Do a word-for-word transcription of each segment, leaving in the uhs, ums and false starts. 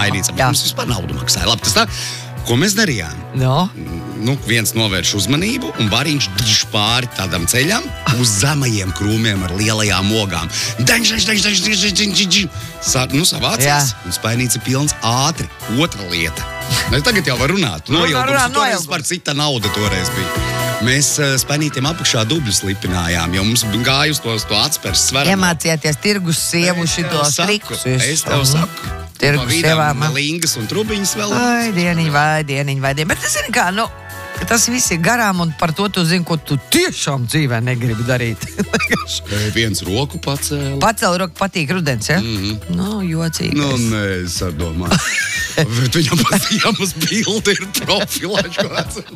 spainīca. Mums vispār naudu maksāja. Labi, tas tā, ko mēs darījām? No. Nu, viens novērš uzmanību, un bariņš diž pāri tādam ceļam uz zemajiem krūmiem ar lielajām ogām. Daņš, daņš, daņš, daņš, daņš, daņš, daņš, daņš. Sa, nu, savācies, un spainīca pilns ātri. Otra lieta. Ne, tagad jau var runāt. Nojaukums, toreiz par cita nauda toreiz bija. Mēs uh, spainītiem apakšā dubļus lipinājām, jo mums gāja uz to, to atspers svaram. Iemācījāties tirgus sievu šitos trikus. Es tev saku. Tirgus sievām. Lingas un trubiņas vēl. Vai dieniņ, vai dieniņ, vai dieniņ. Bet tas ir kā, nu, tas viss ir garām, un par to tu zini, ko tu tiešām dzīvē negribi darīt. Viens roku pacēla. Pacēla roku patīk rudens, ja? Mm-hmm. Nu, jocīgais. Nu, nē, es ar domāju. Bet viņam pasījām uz bildi ir profilāžu.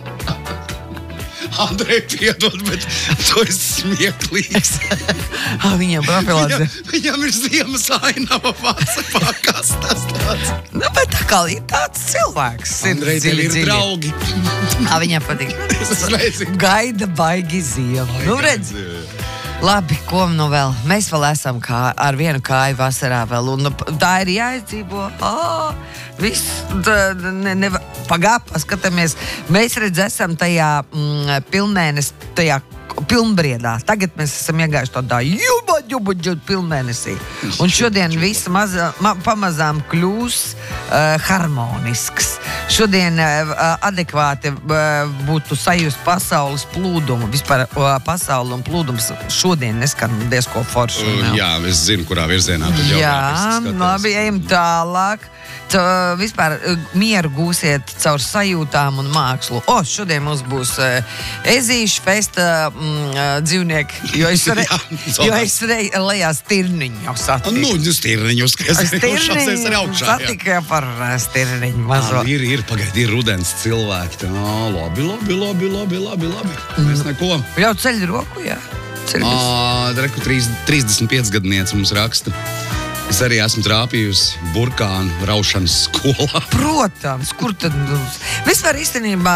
Andrej, piedod, bet tu esi smieklīgs. Viņam profilāžu. Viņam, viņam ir ziemas ainava vācapā, kas tas tāds. Nu, bet tā kā ir tāds cilvēks. Andrej, tev ir draugi. Ā, viņam patīk. Gaida baigi ziemu. Nu, redz. Labi, ko nu vēl? Mēs vēl esam kā, ar vienu kāju vasarā vēl, un tā ir jāizdzīvo. Ā, viss, ne, ne, pagā, paskatāmies. Mēs redz, esam tajā mm, pilnmēnes, tajā pilnbriedā. Tagad mēs esam iegājuši tādā juba, juba, juba pilnmēnesī. Un šodien viss maza, ma, pamazām kļūs uh, harmonisks. Šodien uh, adekvāti uh, būtu sajust pasaules plūdumu. Vispār uh, pasauli un plūdums šodien neskan diezko forši. Uh, jā, es zinu, kurā virzienā tu jau Jā, labi, ejam tālāk. Tu vispār mieru gūsiet caur sajūtām un mākslu. O, šodien mums būs uh, ezīšu festa mm, dzīvnieki, jo es, re, jo es re, lejā stirniņu satiku. Nu, stirniņus, kas ir šāpsies ar augšā. Satiku jau par stirniņu mazo. À, ir, ir, pagaidi, ir rudens cilvēki. Tā, labi, labi, labi, labi, labi, labi. Mēs neko. Jau ceļ roku, jā. À, Dreku trīsdesmit pieci gadnieci mums raksta. Es arī esmu trāpījusi burkānu raušanas skolā. Protams, kur tad? Vispār īstenībā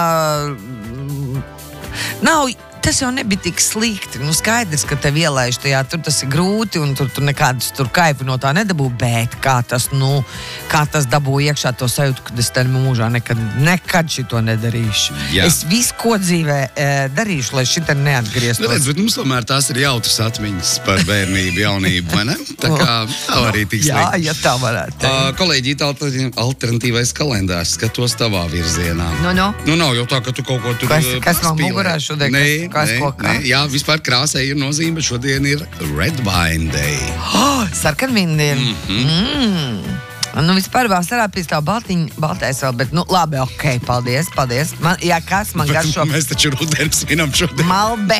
nav, tas jau nebija tik slikti. Nu, skaidrs, ka tev ielaiž tajā, tur tas ir grūti, un tur, tur nekādus tur kaifu no tā nedabū, bet kā tas, nu, kā tas dabū iekšā to sajūtu, kad es te mūžā nekad, nekad šito nedarīšu. Jā. Es visu, ko dzīvē e, darīšu, lai šitā neatgrieztos. Nu, redz, bet mums tomēr tās ir jautras atmiņas par bērnību, jaunību, vai ne? Tā kā tā arī tik slikti. Jā, ja tā varētu. Uh, kolēģi, alternatīvais kalendārs, skatos tavā virzienā. Nu, nu? Nu, nav jau tā, ka tu kaut ko tur Kas, kas man mugurā šodien? Nē, kas, nē, kas nē. Jā, vispār krāsai ir nozīme, bet šodien ir Red Wine Day. Oh, sarkanvīndiena. Mm-hmm. Mm. Nu, vispār vasarā pīstāv baltiņ, baltais vēl, bet, nu, labi, ok, paldies, paldies. Man, jā, kas man garšo? Mēs taču rudens vinam šodien. Malbec.